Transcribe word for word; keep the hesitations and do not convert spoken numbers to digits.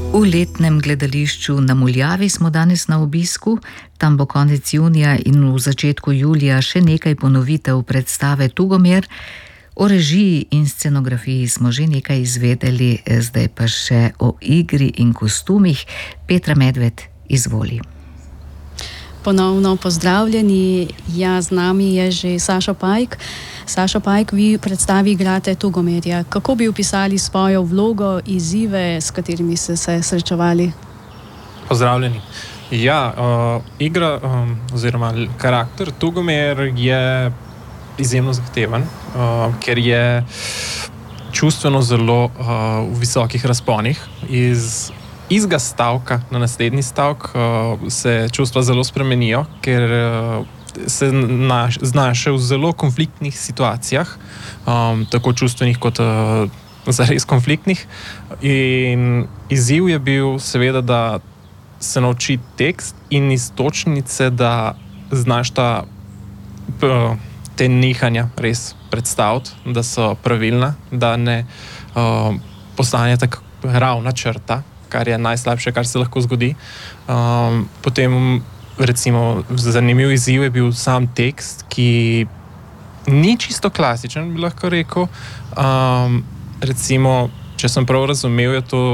V letnem gledališču na Muljavi smo danes na obisku. Tam bo konec junija in v začetku julija še nekaj ponovitev predstave Tugomer. O režiji in scenografiji smo že nekaj izvedeli, zdaj pa še o igri in kostumih. Petra Medved, izvoli. Ponovno pozdravljeni, ja, z nami je že Sašo Pajk. Sašo Pajk, vi v predstavi igrate Tugomerja. Kako bi opisali svojo vlogo, izzive, s katerimi ste se srečevali? Pozdravljeni. Ja, uh, igra um, oziroma karakter Tugomer je izjemno zahteven, uh, ker je čustveno zelo uh, v visokih razponih. Iz izga stavka na naslednji stavk uh, se čustva zelo spremenijo, ker uh, se naš, znaše v zelo konfliktnih situacijah, um, tako čustvenih kot uh, zares konfliktnih. In izziv je bil seveda, da se nauči tekst in iztočnice, da znaš ta, te nihanja res predstaviti, da so pravilna, da ne uh, postane tako ravna črta, kar je najslabše, kar se lahko zgodi. Um, potem recimo zanimiv izziv je bil sam tekst, ki ni čisto klasičen, bi lahko rekel. Um, recimo, če sem prav razumel, je to